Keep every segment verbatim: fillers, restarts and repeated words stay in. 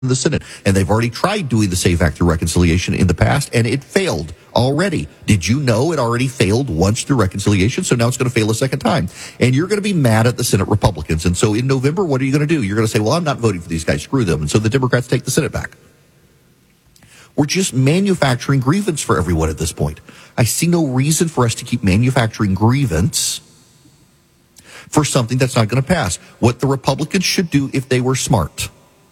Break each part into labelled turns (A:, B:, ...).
A: the Senate. And they've already tried doing the SAFE Act through reconciliation in the past, and it failed already. Did you know it already failed once through reconciliation? So now it's going to fail a second time. And you're going to be mad at the Senate Republicans. And so in November, what are you going to do? You're going to say, well, I'm not voting for these guys. Screw them. And so the Democrats take the Senate back. We're just manufacturing grievance for everyone at this point. I see no reason for us to keep manufacturing grievance for something that's not going to pass. What the Republicans should do if they were smart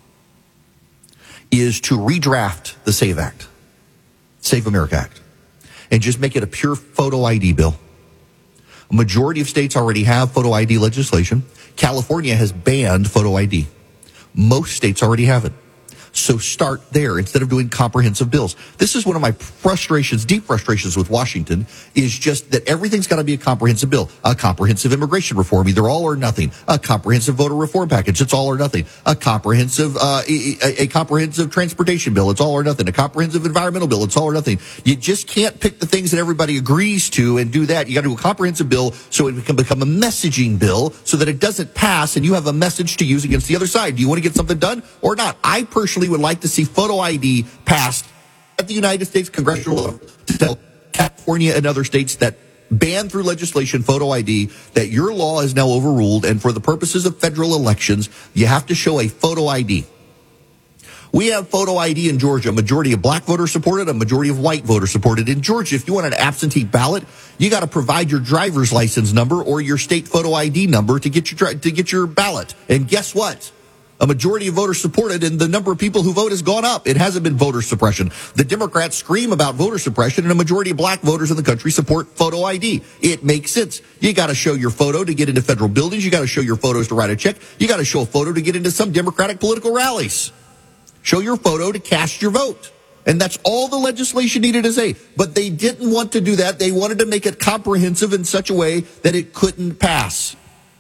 A: is to redraft the SAVE Act, Save America Act, and just make it a pure photo I D bill. A majority of states already have photo I D legislation. California has banned photo I D. Most states already have it. So start there instead of doing comprehensive bills. This is one of my frustrations, deep frustrations with Washington, is just that everything's got to be a comprehensive bill. A comprehensive immigration reform, either all or nothing. A comprehensive voter reform package, it's all or nothing. A comprehensive, uh, a, a comprehensive transportation bill, it's all or nothing. A comprehensive environmental bill, it's all or nothing. You just can't pick the things that everybody agrees to and do that. You got to do a comprehensive bill so it can become a messaging bill so that it doesn't pass and you have a message to use against the other side. Do you want to get something done or not? I personally would like to see photo I D passed at the United States congressional level to tell California and other states that ban through legislation photo I D that your law is now overruled, and for the purposes of federal elections, you have to show a photo I D. We have photo I D in Georgia. A majority of black voters supported, a majority of white voters supported. In Georgia, if you want an absentee ballot, you got to provide your driver's license number or your state photo I D number to get your to get your ballot. And guess what? A majority of voters supported, and the number of people who vote has gone up. It hasn't been voter suppression. The Democrats scream about voter suppression, and a majority of black voters in the country support photo I D. It makes sense. You got to show your photo to get into federal buildings. You got to show your photos to write a check. You got to show a photo to get into some Democratic political rallies. Show your photo to cast your vote. And that's all the legislation needed to say. But they didn't want to do that. They wanted to make it comprehensive in such a way that it couldn't pass.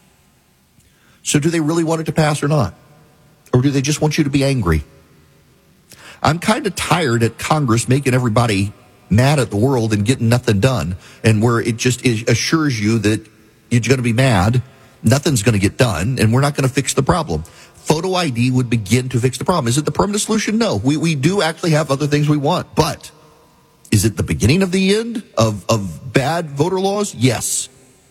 A: So do they really want it to pass or not? Or do they just want you to be angry? I'm kind of tired at Congress making everybody mad at the world and getting nothing done. And where it just is, assures you that you're going to be mad, nothing's going to get done, and we're not going to fix the problem. Photo I D would begin to fix the problem. Is it the permanent solution? No. We we do actually have other things we want. But is it the beginning of the end of, of bad voter laws? Yes.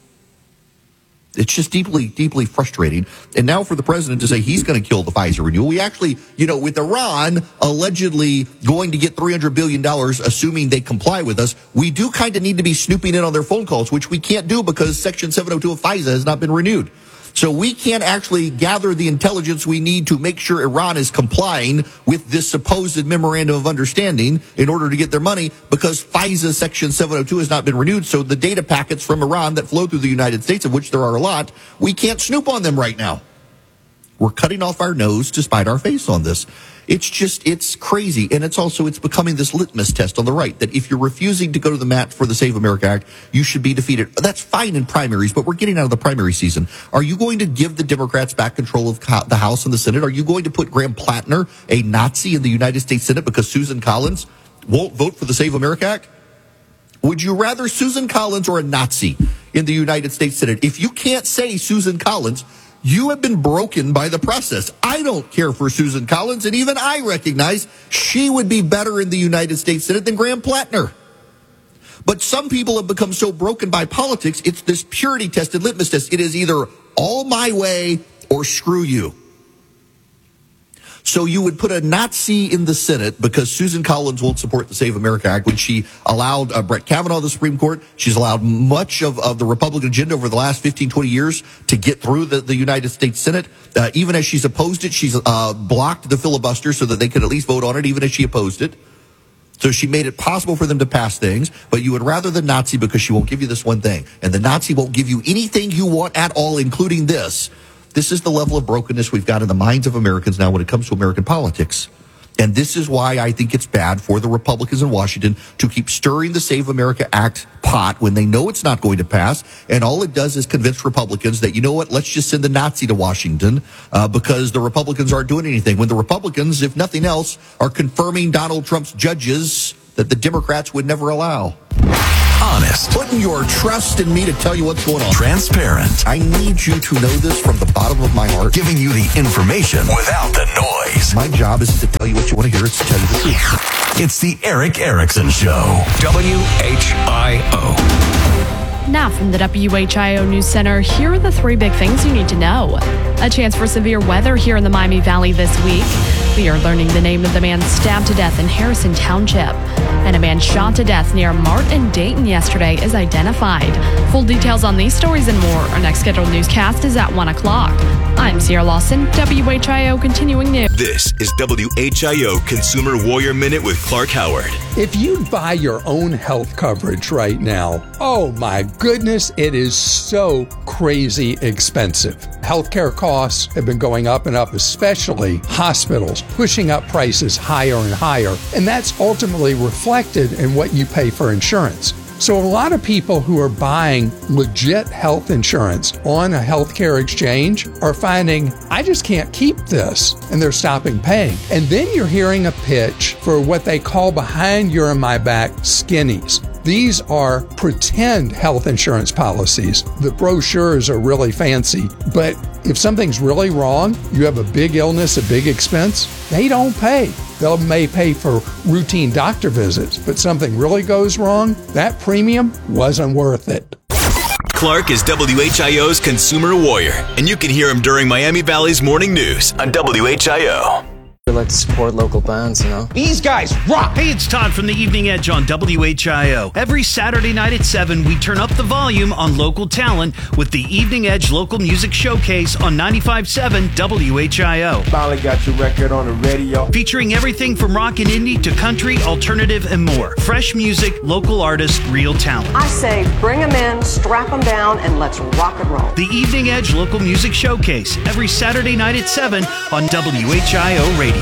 A: It's just deeply, deeply frustrating. And now for the president to say he's going to kill the FISA renewal. We actually, you know, with Iran allegedly going to get three hundred billion dollars, assuming they comply with us, we do kind of need to be snooping in on their phone calls, which we can't do because Section seven oh two of FISA has not been renewed. So we can't actually gather the intelligence we need to make sure Iran is complying with this supposed memorandum of understanding in order to get their money because FISA Section seven oh two has not been renewed. So the data packets from Iran that flow through the United States, of which there are a lot, we can't snoop on them right now. We're cutting off our nose to spite our face on this. It's just, it's crazy. And it's also, it's becoming this litmus test on the right that if you're refusing to go to the mat for the Save America Act, you should be defeated. That's fine in primaries, but we're getting out of the primary season. Are you going to give the Democrats back control of the House and the Senate? Are you going to put Graham Plattner, a Nazi, in the United States Senate because Susan Collins won't vote for the Save America Act? Would you rather Susan Collins or a Nazi in the United States Senate? If you can't say Susan Collins, you have been broken by the process. I don't care for Susan Collins, and even I recognize she would be better in the United States Senate than Graham Plattner. But some people have become so broken by politics, it's this purity-tested litmus test. It is either all my way or screw you. So you would put a Nazi in the Senate because Susan Collins won't support the Save America Act when she allowed uh, Brett Kavanaugh of the Supreme Court. She's allowed much of, of the Republican agenda over the last fifteen, twenty years to get through the, the United States Senate. Uh, even as she's opposed it, she's uh, blocked the filibuster so that they could at least vote on it, even as she opposed it. So she made it possible for them to pass things, but you would rather the Nazi because she won't give you this one thing. And the Nazi won't give you anything you want at all, including this. This is the level of brokenness we've got in the minds of Americans now when it comes to American politics. And this is why I think it's bad for the Republicans in Washington to keep stirring the Save America Act pot when they know it's not going to pass. And all it does is convince Republicans that, you know what, let's just send the Nazi to Washington uh, because the Republicans aren't doing anything. When the Republicans, if nothing else, are confirming Donald Trump's judges that the Democrats would never allow.
B: Honest.
A: Putting your trust in me to tell you what's going on.
B: Transparent.
A: I need you to know this from the bottom of my heart.
B: Giving you the information without the noise.
A: My job is to tell you what you want to hear. It's to tell you the truth.
B: It's the Eric Erickson Show. W H I O.
C: Now from the W H I O News Center, here are the three big things you need to know. A chance for severe weather here in the Miami Valley this week. We are learning the name of the man stabbed to death in Harrison Township. And a man shot to death near Mart and Dayton yesterday is identified. Full details on these stories and more. Our next scheduled newscast is at one o'clock. I'm Sierra Lawson, W H I O Continuing News.
D: This is W H I O Consumer Warrior Minute with Clark Howard.
E: If you buy your own health coverage right now, oh my goodness, it is so crazy expensive. Healthcare costs have been going up and up, especially hospitals, pushing up prices higher and higher. And that's ultimately reflected in what you pay for insurance. So a lot of people who are buying legit health insurance on a healthcare exchange are finding, I just can't keep this, and they're stopping paying. And then you're hearing a pitch for what they call behind your and my back skinnies. These are pretend health insurance policies. The brochures are really fancy, but if something's really wrong, you have a big illness, a big expense, they don't pay. They may pay for routine doctor visits, but something really goes wrong, that premium wasn't worth it.
D: Clark is W H I O's Consumer Warrior, and you can hear him during Miami Valley's Morning News on W H I O.
F: We like to support local bands, you know.
G: These guys rock! Hey, it's Todd from the Evening Edge on W H I O. Every Saturday night at seven, we turn up the volume on local talent with the Evening Edge Local Music Showcase on ninety-five point seven W H I O.
H: Finally got your record on the radio.
G: Featuring everything from rock and indie to country, alternative, and more. Fresh music, local artists, real talent.
I: I say bring them in, strap them down, and let's rock and roll.
G: The Evening Edge Local Music Showcase, every Saturday night at seven on W H I O Radio.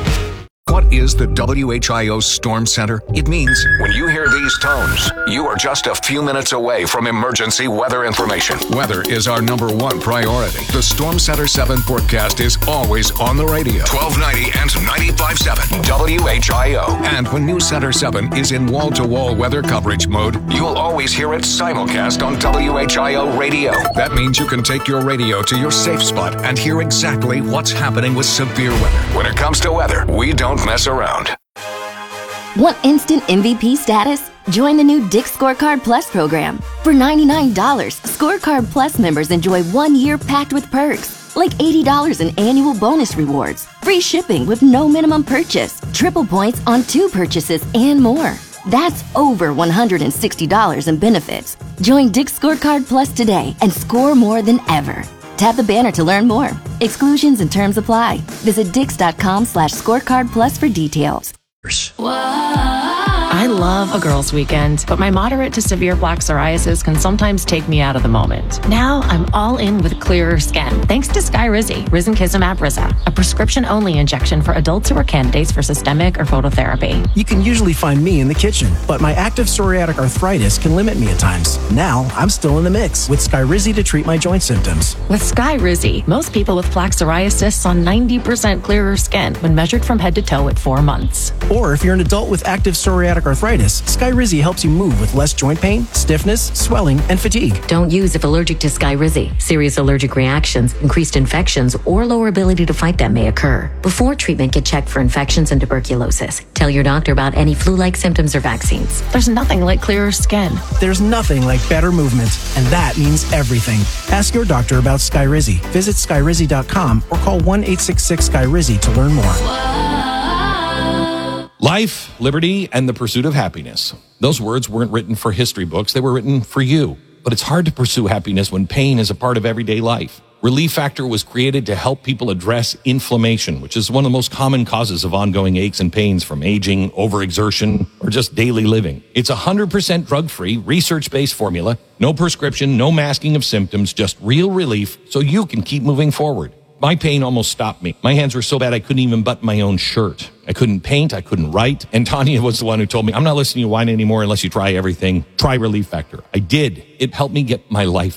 B: What is the W H I O Storm Center? It means when you hear these tones, you are just a few minutes away from emergency weather information. Weather is our number one priority. The Storm Center seven forecast is always on the radio. twelve ninety and ninety-five point seven W H I O. And when News Center seven is in wall-to-wall weather coverage mode, you'll always hear it simulcast on W H I O radio. That means you can take your radio to your safe spot and hear exactly what's happening with severe weather. When it comes to weather, we don't mess around.
J: Want instant M V P status? Join the new Dick's Scorecard Plus program. For ninety-nine dollars, Scorecard Plus members enjoy one year packed with perks, like eighty dollars in annual bonus rewards, free shipping with no minimum purchase, triple points on two purchases, and more. That's over one hundred sixty dollars in benefits. Join Dick's Scorecard Plus today and score more than ever. Tap the banner to learn more. Exclusions and terms apply. Visit dix.com slash scorecard plus for details.
K: I love a girls' weekend, but my moderate to severe plaque psoriasis can sometimes take me out of the moment. Now I'm all in with clearer skin, thanks to Skyrizi, Risankizumab Riza, a prescription-only injection for adults who are candidates for systemic or phototherapy.
L: You can usually find me in the kitchen, but my active psoriatic arthritis can limit me at times. Now I'm still in the mix with Skyrizi to treat my joint symptoms.
K: With Skyrizi, most people with plaque psoriasis saw ninety percent clearer skin when measured from head to toe at four months.
L: Or if you're an adult with active psoriatic arthritis, Skyrizi helps you move with less joint pain, stiffness, swelling, and fatigue.
M: Don't use if allergic to Skyrizi. Serious allergic reactions, increased infections, or lower ability to fight them may occur. Before treatment, get checked for infections and tuberculosis. Tell your doctor about any flu-like symptoms or vaccines.
K: There's nothing like clearer skin.
L: There's nothing like better movement, and that means everything. Ask your doctor about Skyrizi. Visit skyrizi dot com or call one eight six six Skyrizi to learn more.
N: Life, liberty, and the pursuit of happiness. Those words weren't written for history books. They were written for you. But it's hard to pursue happiness when pain is a part of everyday life. Relief Factor was created to help people address inflammation, which is one of the most common causes of ongoing aches and pains from aging, overexertion, or just daily living. It's a one hundred percent drug-free, research-based formula. No prescription, no masking of symptoms, just real relief so you can keep moving forward. My pain almost stopped me. My hands were so bad I couldn't even button my own shirt. I couldn't paint, I couldn't write. And Tanya was the one who told me, I'm not listening to you whine anymore unless you try everything. Try Relief Factor. I did. It helped me get my life back.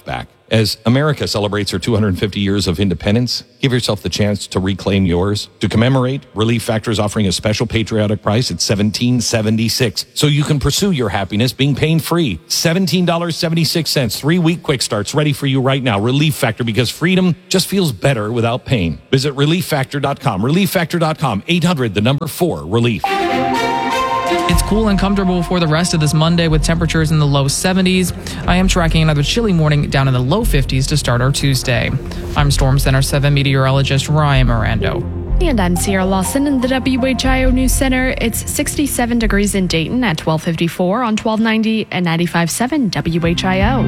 N: As America celebrates her two hundred fifty years of independence, give yourself the chance to reclaim yours. To commemorate, Relief Factor is offering a special patriotic price at seventeen dollars and seventy-six cents, so you can pursue your happiness being pain-free. seventeen dollars and seventy-six cents, three-week quick starts ready for you right now. Relief Factor, because freedom just feels better without pain. Visit relief factor dot com, relief factor dot com, eight hundred, the number four, relief.
O: It's cool and comfortable for the rest of this Monday with temperatures in the low seventies. I am tracking another chilly morning down in the low fifties to start our Tuesday. I'm Storm Center seven meteorologist Ryan Mirando.
C: And I'm Sierra Lawson in the W H I O News Center. It's sixty-seven degrees in Dayton at twelve fifty-four on twelve ninety and ninety-five point seven W H I O.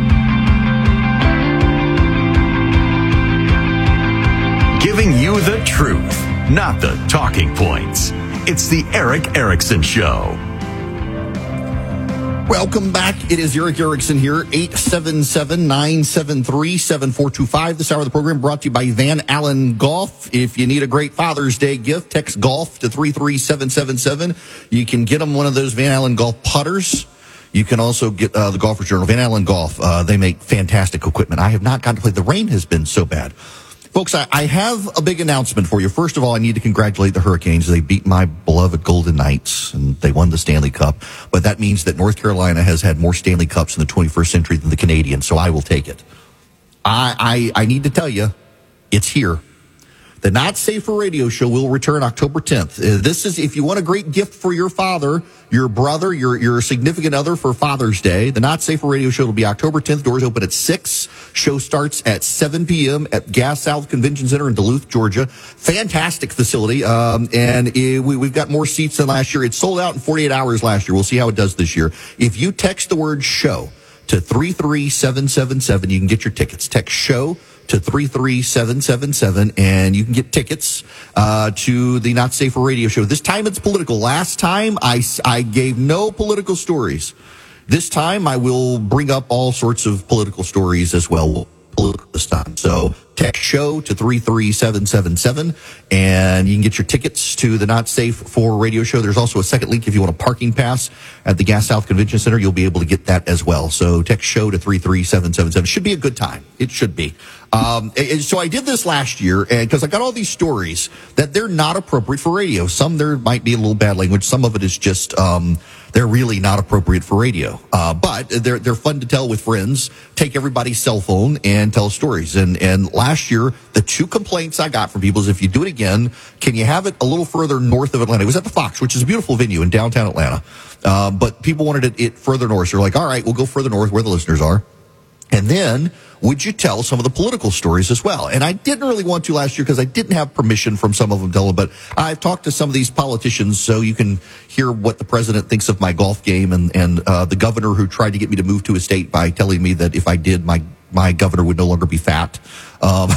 P: Giving you the truth, not the talking points. It's the Erick Erickson Show.
A: Welcome back. It is Erick Erickson here, eight seven seven, nine seven three, seven four two five. This hour of the program brought to you by Van Allen Golf. If you need a great Father's Day gift, text golf to three three seven seven seven. You can get them one of those Van Allen Golf putters. You can also get uh, the Golfer's Journal. Van Allen Golf, uh, they make fantastic equipment. I have not gotten to play. The rain has been so bad. Folks, I, I have a big announcement for you. First of all, I need to congratulate the Hurricanes. They beat my beloved Golden Knights, and they won the Stanley Cup. But that means that North Carolina has had more Stanley Cups in the twenty-first century than the Canadians, so I will take it. I, I, I need to tell you, it's here. The Not Safe for Radio show will return October tenth. Uh, this is, if you want a great gift for your father, your brother, your, your significant other for Father's Day, the Not Safe for Radio show will be October tenth. Doors open at six. Show starts at seven p.m. at Gas South Convention Center in Duluth, Georgia. Fantastic facility. Um, and uh, we, we've got more seats than last year. It sold out in forty-eight hours last year. We'll see how it does this year. If you text the word show to three three seven seven seven, you can get your tickets. Text show to three three seven seven seven, and you can get tickets uh, to the Not Safe for Radio show. This time it's political. Last time I, I gave no political stories. This time I will bring up all sorts of political stories as well. Political this time. So text show to three three seven seven seven, and you can get your tickets to the Not Safe for Radio show. There's also a second link if you want a parking pass at the Gas South Convention Center. You'll be able to get that as well. So text show to three three seven seven seven. Should be a good time. It should be. Um, and so I did this last year, and because I got all these stories that they're not appropriate for radio. Some there might be a little bad language. Some of it is just um, they're really not appropriate for radio. Uh, but they're they're fun to tell with friends. Take everybody's cell phone and tell stories. And and last year, the two complaints I got from people is, if you do it again, can you have it a little further north of Atlanta? It was at the Fox, which is a beautiful venue in downtown Atlanta. Uh, but people wanted it, it further north. So they're like, all right, we'll go further north where the listeners are. And then, would you tell some of the political stories as well? And I didn't really want to last year because I didn't have permission from some of them to tell them, but I've talked to some of these politicians so you can hear what the president thinks of my golf game, and, and uh, the governor who tried to get me to move to a state by telling me that if I did, my, my governor would no longer be fat. Um,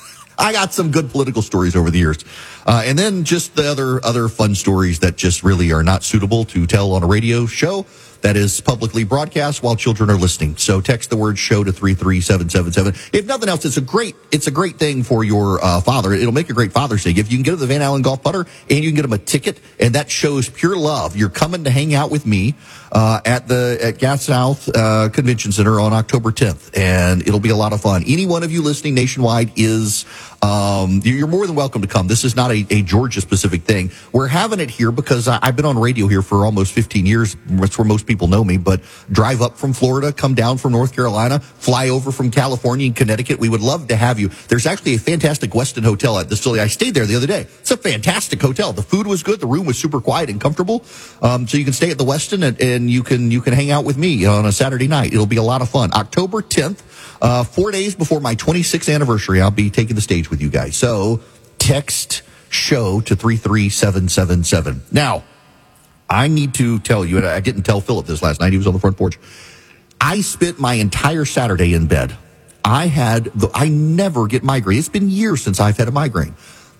A: I got some good political stories over the years. Uh, and then just the other, other fun stories that just really are not suitable to tell on a radio show that is publicly broadcast while children are listening. So text the word show to three three seven seven seven. If nothing else, it's a great, it's a great thing for your uh, father. It'll make a great Father's Day gift. You can get him the Van Allen Golf putter, and you can get him a ticket, and that shows pure love. You're coming to hang out with me uh, at the at Gas South uh, Convention Center on October tenth, and it'll be a lot of fun. Any one of you listening nationwide is um, you're more than welcome to come. This is not a, a Georgia-specific thing. We're having it here because I, I've been on radio here for almost fifteen years. That's where most people People know me, but drive up from Florida, come down from North Carolina, fly over from California and Connecticut. We would love to have you. There's actually a fantastic Westin hotel at this facility. I stayed there the other day. It's a fantastic hotel. The food was good. The room was super quiet and comfortable. Um, so you can stay at the Westin, and, and you can you can hang out with me on a Saturday night. It'll be a lot of fun. October tenth, uh, four days before my twenty-sixth anniversary, I'll be taking the stage with you guys. So text show to three three seven seven seven. Now, I need to tell you, and I didn't tell Philip this last night. He was on the front porch. I spent my entire Saturday in bed. I had, the, I never get migraine. It's been years since I've had a migraine.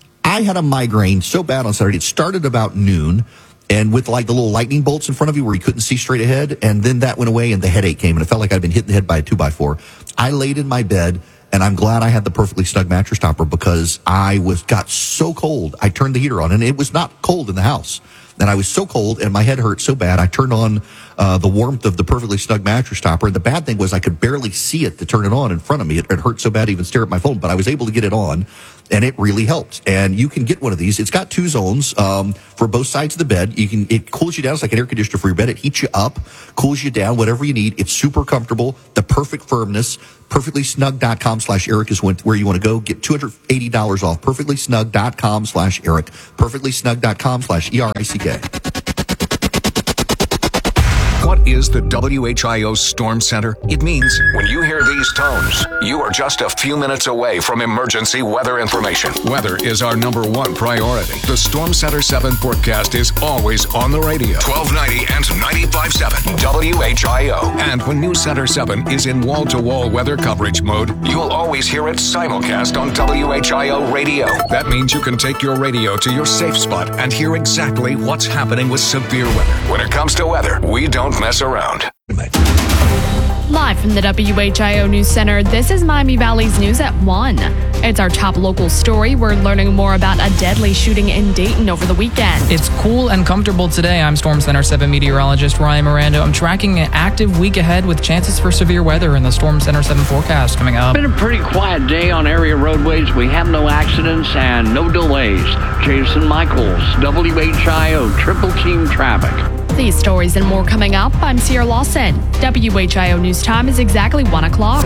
A: I had a migraine so bad on Saturday. It started about noon, and with like the little lightning bolts in front of you where you couldn't see straight ahead. And then that went away, and the headache came, and it felt like I'd been hit in the head by a two by four. I laid in my bed, and I'm glad I had the perfectly snug mattress topper because I was got so cold. I turned the heater on, and it was not cold in the house. And I was so cold and my head hurt so bad, I turned on uh, the warmth of the Perfectly Snug mattress topper. And the bad thing was I could barely see it to turn it on in front of me. It, it hurt so bad to even stare at my phone, but I was able to get it on, and it really helped. And you can get one of these. It's got two zones um, for both sides of the bed. You can It cools you down. It's like an air conditioner for your bed. It heats you up, cools you down, whatever you need. It's super comfortable, the perfect firmness. perfectlysnug.com slash Eric is where you want to go. Get two hundred eighty dollars off. perfectlysnug.com slash Eric. perfectlysnug.com slash E R I C K.
B: What is the W H I O Storm Center? It means when you hear these tones, you are just a few minutes away from emergency weather information. Weather is our number one priority. The Storm Center seven forecast is always on the radio. twelve ninety and ninety-five point seven W H I O. And when News Center seven is in wall-to-wall weather coverage mode, you'll always hear it simulcast on W H I O radio. That means you can take your radio to your safe spot and hear exactly what's happening with severe weather. When it comes to weather, we don't mess around.
C: Live from the W H I O News Center, this is Miami Valley's News at one. It's our top local story. We're learning more about a deadly shooting in Dayton over the weekend.
O: It's cool and comfortable today. I'm Storm Center seven meteorologist Ryan Miranda. I'm tracking an active week ahead with chances for severe weather in the Storm Center seven forecast coming up.
Q: It's been a pretty quiet day on area roadways. We have no accidents and no delays. Jason Michaels, W H I O Triple Team Traffic.
C: These stories and more coming up. I'm Sierra Lawson. W H I O News Time is exactly one o'clock.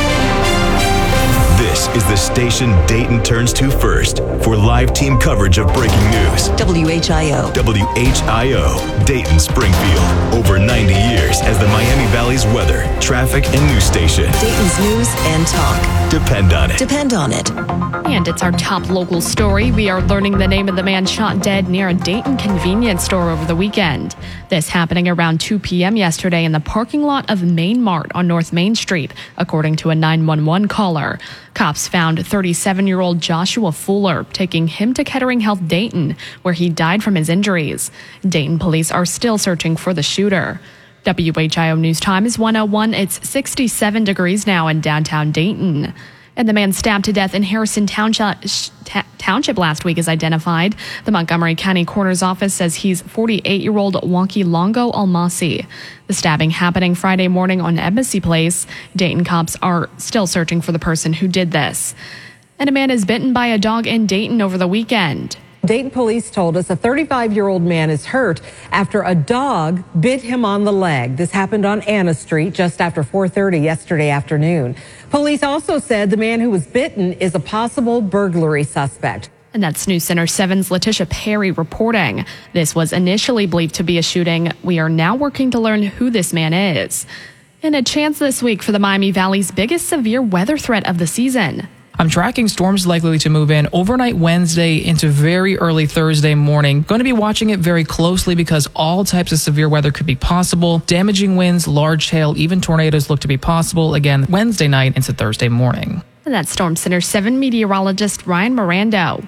D: This is the station Dayton turns to first for live team coverage of breaking news.
R: W H I O.
D: W H I O, Dayton Springfield. Over ninety years as the Miami Valley's weather, traffic, and news station.
R: Dayton's news and talk.
D: Depend on it.
R: Depend on it.
C: And it's our top local story. We are learning the name of the man shot dead near a Dayton convenience store over the weekend. This happening around two p.m. yesterday in the parking lot of Main Mart on North Main Street, according to a nine one one caller. Cops found thirty-seven-year-old Joshua Fuller, taking him to Kettering Health Dayton, where he died from his injuries. Dayton police are still searching for the shooter. W H I O News Time is one oh one. It's sixty-seven degrees now in downtown Dayton. And the man stabbed to death in Harrison Township, Township last week is identified. The Montgomery County Coroner's Office says he's forty-eight-year-old Wonky Longo Almasi. The stabbing happening Friday morning on Embassy Place. Dayton cops are still searching for the person who did this. And a man is bitten by a dog in Dayton over the weekend.
S: Dayton police told us a thirty-five-year-old man is hurt after a dog bit him on the leg. This happened on Anna Street just after four thirty yesterday afternoon. Police also said the man who was bitten is a possible burglary suspect.
C: And that's News Center seven's Letitia Perry reporting. This was initially believed to be a shooting. We are now working to learn who this man is. And a chance this week for the Miami Valley's biggest severe weather threat of the season.
O: I'm tracking storms likely to move in overnight Wednesday into very early Thursday morning. Going to be watching it very closely because all types of severe weather could be possible. Damaging winds, large hail, even tornadoes look to be possible again Wednesday night into Thursday morning.
C: And that's Storm Center seven meteorologist Ryan Miranda.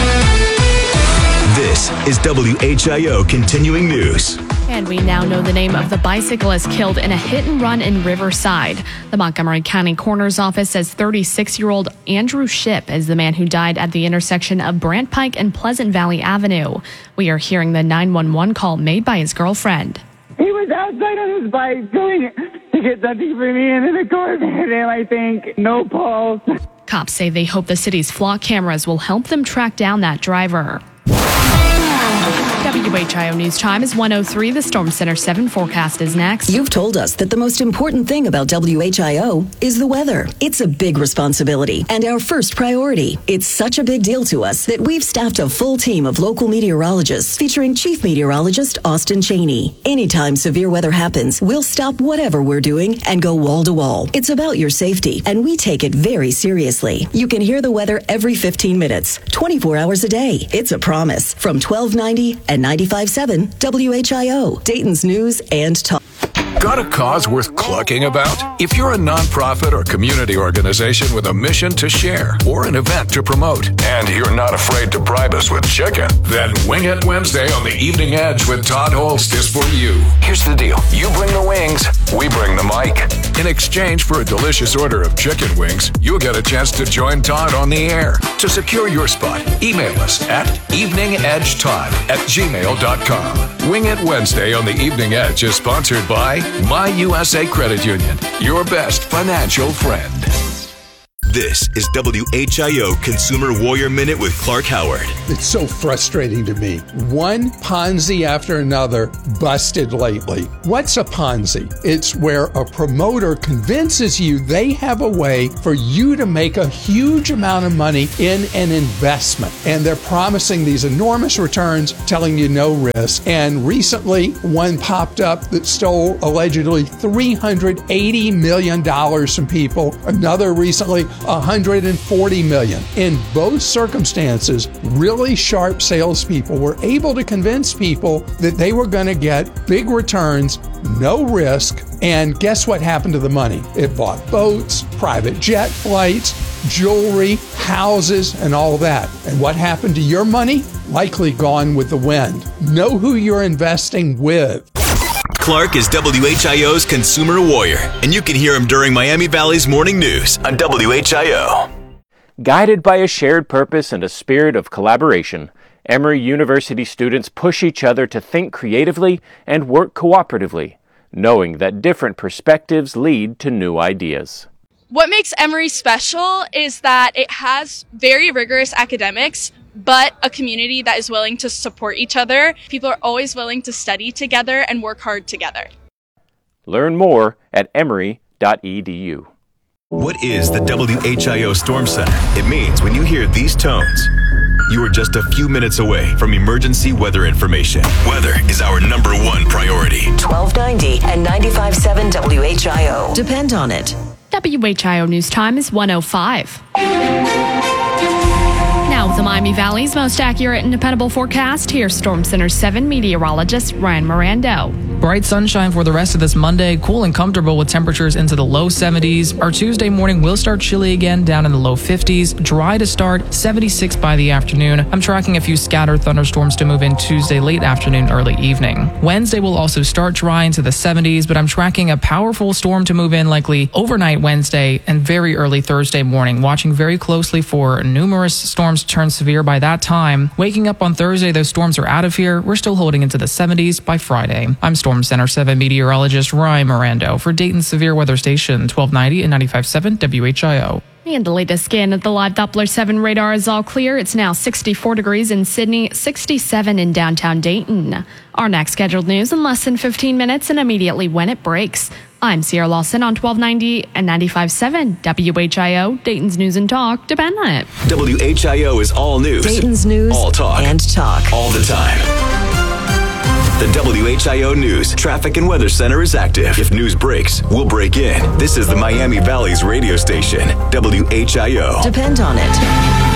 D: This is W H I O Continuing News.
C: And we now know the name of the bicyclist killed in a hit and run in Riverside. The Montgomery County Coroner's Office says thirty-six-year-old Andrew Shipp is the man who died at the intersection of Brant Pike and Pleasant Valley Avenue. We are hearing the nine one one call made by his girlfriend.
T: He was outside on his bike going to get something for me, and then the car hit him, I think. No pulse.
C: Cops say they hope the city's flock cameras will help them track down that driver. W H I O News Time is one oh three. The Storm Center seven forecast is next.
R: You've told us that the most important thing about W H I O is the weather. It's a big responsibility and our first priority. It's such a big deal to us that we've staffed a full team of local meteorologists featuring Chief Meteorologist Austin Cheney. Anytime severe weather happens, we'll stop whatever we're doing and go wall to wall. It's about your safety, and we take it very seriously. You can hear the weather every fifteen minutes, twenty-four hours a day. It's a promise. From twelve ninety and ninety-five point seven W H I O, Dayton's News and Talk.
B: Got a cause worth clucking about? If you're a nonprofit or community organization with a mission to share or an event to promote, and you're not afraid to bribe us with chicken, then Wing It Wednesday on the Evening Edge with Todd Holst is for you. Here's the deal. You bring the wings, we bring the mic. In exchange for a delicious order of chicken wings, you'll get a chance to join Todd on the air. To secure your spot, email us at eveningedgetodd at gmail dot com. Wing It Wednesday on the Evening Edge is sponsored by My U S A Credit Union, your best financial friend.
D: This is W H I O Consumer Warrior Minute with Clark Howard.
E: It's so frustrating to me. One Ponzi after another busted lately. What's a Ponzi? It's where a promoter convinces you they have a way for you to make a huge amount of money in an investment. And they're promising these enormous returns, telling you no risk. And recently, one popped up that stole allegedly three hundred eighty million dollars from people. Another recently, one hundred forty million dollars. In both circumstances, really sharp salespeople were able to convince people that they were going to get big returns, no risk, and guess what happened to the money? It bought boats, private jet flights, jewelry, houses, and all that. And what happened to your money? Likely gone with the wind. Know who you're investing with.
D: Clark is W H I O's Consumer Warrior, and you can hear him during Miami Valley's Morning News on W H I O.
U: Guided by a shared purpose and a spirit of collaboration, Emory University students push each other to think creatively and work cooperatively, knowing that different perspectives lead to new ideas.
V: What makes Emory special is that it has very rigorous academics, but a community that is willing to support each other. People are always willing to study together and work hard together.
U: Learn more at emory dot e d u.
D: What is the W H I O Storm Center? It means when you hear these tones, you are just a few minutes away from emergency weather information. Weather is our number one priority.
R: twelve ninety and ninety-five point seven W H I O. Depend on it.
C: W H I O News Time is one oh five. Now with the Miami Valley's most accurate and dependable forecast, here's Storm Center seven meteorologist Ryan Mirando.
O: Bright sunshine for the rest of this Monday, cool and comfortable with temperatures into the low seventies. Our Tuesday morning will start chilly again, down in the low fifties. Dry to start, seventy-six by the afternoon. I'm tracking a few scattered thunderstorms to move in Tuesday late afternoon, early evening. Wednesday will also start dry into the seventies, but I'm tracking a powerful storm to move in likely overnight Wednesday and very early Thursday morning. Watching very closely for numerous storms to turn severe by that time. Waking up on Thursday, those storms are out of here. We're still holding into the seventies by Friday. I'm Storm Center seven meteorologist Ryan Mirando for Dayton's Severe Weather Station, twelve ninety and ninety-five point seven W H I O.
C: And the latest scan of the live Doppler seven radar is all clear. It's now sixty-four degrees in Sydney, sixty-seven in downtown Dayton. Our next scheduled news in less than fifteen minutes and immediately when it breaks. I'm Sierra Lawson on twelve ninety and ninety-five point seven W H I O, Dayton's News and Talk. Depend on it.
D: W H I O is all news.
R: Dayton's News
D: all talk.
R: and talk.
D: All the time. The W H I O News Traffic and Weather Center is active. If news breaks, we'll break in. This is the Miami Valley's radio station, W H I O.
R: Depend on it.